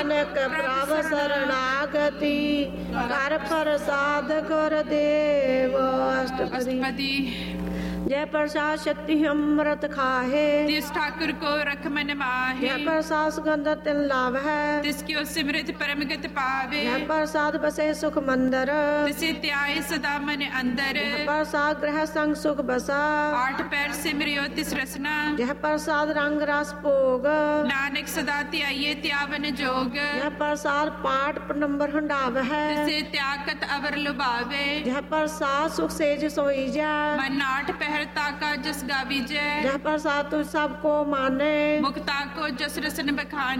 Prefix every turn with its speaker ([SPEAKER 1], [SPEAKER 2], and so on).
[SPEAKER 1] ਨਾਨਕ ਪ੍ਰਭ ਸਰਣਾਗਤੀ ਕਰ ਪ੍ਰਸਾਦ ਗੁਰਦੇਵ। ਅਸ਼ਟਪਦੀ जय प्रसाद शक्ति अमृत खाहे
[SPEAKER 2] जिस ठाकुर को रख मन माहे।
[SPEAKER 1] जय प्रसाद सुगंध तिल लाभ है
[SPEAKER 2] तिसकी सिमृत परमगत पावे।
[SPEAKER 1] जय प्रसाद बसे सुख मंदिर
[SPEAKER 2] तिसे त्याए सदा मन अंदर।
[SPEAKER 1] जय प्रसाद ग्रह संग सुख बसा
[SPEAKER 2] आठ पैर सिमरियो तिस रसना।
[SPEAKER 1] जय प्रसाद रंग रस भोग
[SPEAKER 2] नानक सदा त्याइये त्यावन जोग।
[SPEAKER 1] जय प्रसाद पाठ नंबर हंडाव है
[SPEAKER 2] तिसे त्यागत अवर लुभावे।
[SPEAKER 1] जय प्रसाद सुख सेज सोई जा
[SPEAKER 2] मन आठ पहर ताका जस गावी जय।
[SPEAKER 1] जय प्रसाद तू सबको माने
[SPEAKER 2] मुक्ता को जस रसन बखाने।